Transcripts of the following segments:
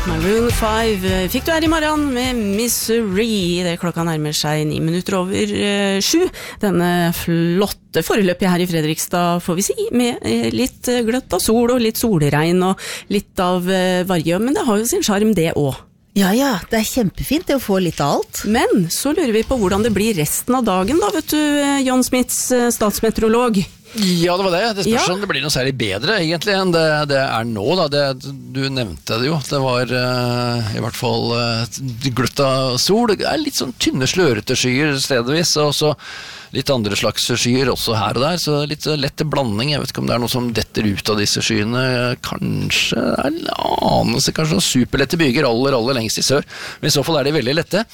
Maroon 5 fikk du her i morgen med Misery. Det klokka nærmer seg 9 minutter over 7. Denne flotte foreløpig her i Fredrikstad, får vi si, med litt gløtt av sol og litt solregn og litt av varje, men det har jo sin charm det også. Ja, det kjempefint det å få litt av alt. Men så lurer vi på hvordan det blir resten av dagen da, vet du, John Smits, statsmeteorolog. Ja, det var det. Det spørs om det blir noe særlig bedre egentlig enn det er nå. Da. Du nevnte det jo. Det var i hvert fall gløtt av sol. Det litt sånn tynne slørete skyer stedvis, og så litt andre slags skyer også her og der, så litt lett blanding. Jeg vet ikke om det er noe som detter ut av disse skyene. Kanskje kanskje noen superlette byger aller lengst i sør. Men i så fall er de veldig lette.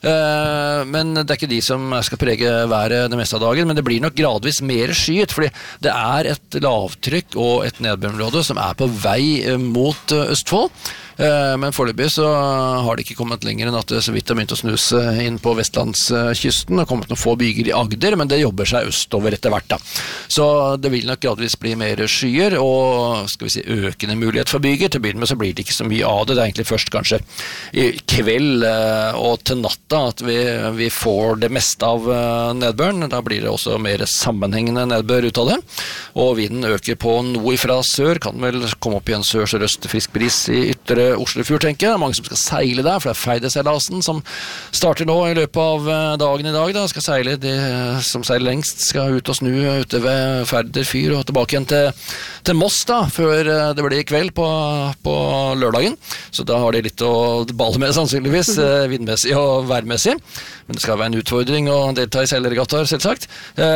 Men det er ikke de som skal prege været det meste av dagen, men det blir nok gradvis mer skyet, fordi det er et lavtrykk og et nedbørområde som er på vei mot Østfold. Men foreløpig så har det ikke kommet lenger enn at det så vidt har begynt å snuse inn på vestlandskysten og kommet noen få byger i Agder, men det jobber seg østover etter hvert da. Så det vil nok gradvis bli mer skyer og skal vi si økende mulighet for byger. Til å begynne med så blir det ikke så mye av det. Det er egentlig først kanskje i kveld og til natta at vi får det meste av nedbøren. Da blir det også mer sammenhengende nedbør ut av det. Og vinden øker på noe fra sør, kan vel komme opp i en sør-sørøst frisk bris i ytre Oslofjord, tenker jeg. Det er mange som skal seile der, for det er Feideseilasen som starter nå i løpet av dagen i dag. Da skal seile, de som seiler lengst skal ut og snu ute ved Færder fyr og tilbake igjen til Moss da, før det blir kveld på lørdagen. Så da har de litt å bale med sannsynligvis, vindmessig og værmessig. Men det skal være en utfordring å delta i seilerregattaer, selvsagt.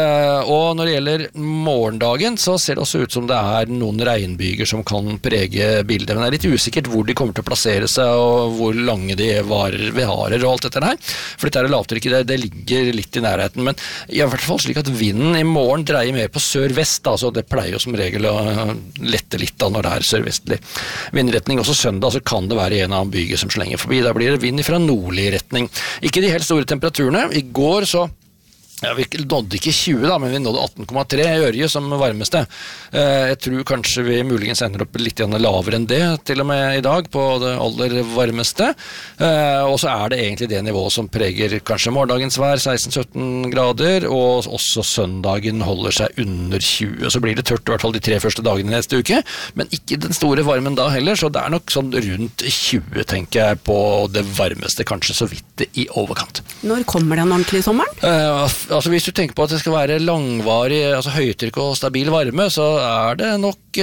Og når det gjelder morgendagen, så ser det også ut som det er noen regnbyger som kan prege bildet. Men det er litt usikkert hvor de kommer til å plassere seg, og hvor lange de varer ved harer og alt dette her. For dette er lavtrykket, det ligger litt i nærheten, men i hvert fall slik at vinden i morgen dreier mer på sør-vest, da, så det pleier jo som regel å lette litt da når det er sør-vestlig vindretning. Også søndag så kan det være en annen byge som slenger forbi. Da blir det vind fra nordlig retning. Ikke de helt store temperaturene. I går så vi nådde ikke 20 da, men vi nådde 18,3 i Ørje som varmeste. Jeg tror kanskje vi muligens ender opp litt lavere enn det, til og med i dag, på det aller varmeste. Og så er det egentlig det nivået som preger kanskje morgendagens vær, 16-17 grader, og også søndagen holder seg under 20. Så blir det tørt i hvert fall de 3 første dagene neste uke, men ikke den store varmen da heller, så det er nok sånn rundt 20, tenker jeg, på det varmeste, kanskje så vidt i overkant. Når kommer den ordentlige sommeren? Altså hvis du tenker på at det skal være langvarig, altså høytrykk og stabil varme, så er det nok,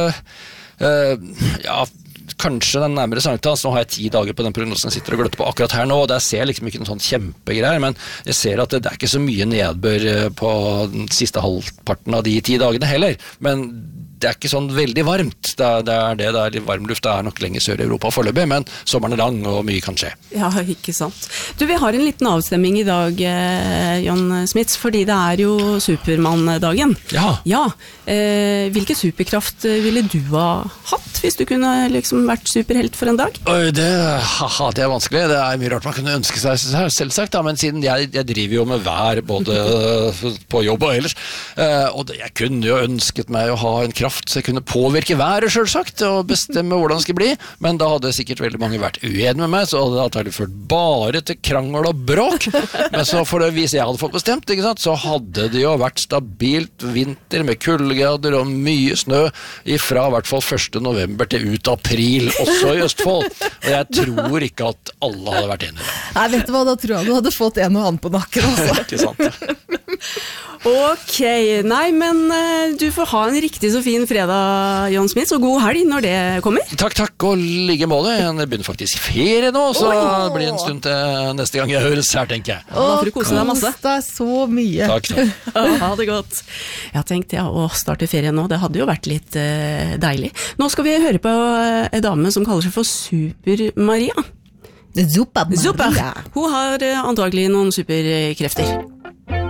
kanskje den nærmere sankthans. Nå har jeg 10 dager på den prognosen jeg sitter og gløtter på akkurat her nå, og der ser jeg liksom ikke noen sånn kjempegreier, men jeg ser at det er ikke så mye nedbør på den siste halvparten av de 10 dagene heller, men det er ikke sånn veldig varmt. Det er varmluft, det er nok lenger sør i Europa foreløpig, men sommeren er lang og mye kan skje. Ja, ikke sant. Du, vi har en liten avstemming i dag, John Smits, fordi det er jo Supermann-dagen. Ja. Hvilken superkraft ville du ha hatt hvis du kunne liksom vært superhelt for en dag? Det er vanskelig. Det er mye rart man kunne ønske seg selvsagt, da, men siden jeg driver jo med vær både på jobb og ellers, og jeg kunne jo ønsket meg å ha en kraft så jeg kunne påvirke været selvsagt og bestemme hvordan det skulle bli, men da hadde sikkert veldig mange vært uenige med meg, så hadde det ført bare til krangel og bråk. Men så for det hvis jeg hadde fått bestemt, ikke sant, så hadde det jo vært stabilt vinter med kuldegrader og mye snø fra i hvert fall 1. november til ut april, også i Østfold. Og jeg tror ikke at alle hadde vært enige. Nei, vet du hva, da tror jeg du hadde fått en og annen på nakken også. Ikke sant? Ok, nei, men du får ha en riktig så fin fredag, John Smits, og god helg når det kommer. Takk, og like måte. Jeg begynner faktisk ferie nå, så det blir en stund til neste gang jeg høres her, tenker jeg. Da får du kose deg masse. Kos deg så mye. Takk. Ha det godt. Jeg tenkte å starte ferie nå, det hadde jo vært litt deilig. Nå skal vi høre på en dame som kaller seg for Super-Maria. Super-Maria. Hun har antagelig noen superkrefter.